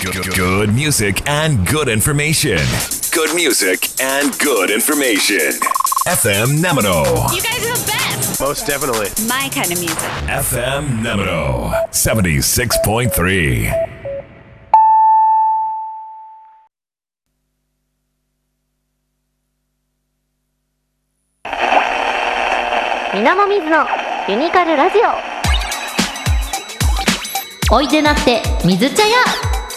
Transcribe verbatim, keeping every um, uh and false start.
Good music and good information. Good music and good information. エフエム Nemino. You guys are the best. Most definitely. My kind of music. エフエム Nemino. セブンティシックスポイントスリー. 水間水のユニカルラジオ。おいでなって水茶屋。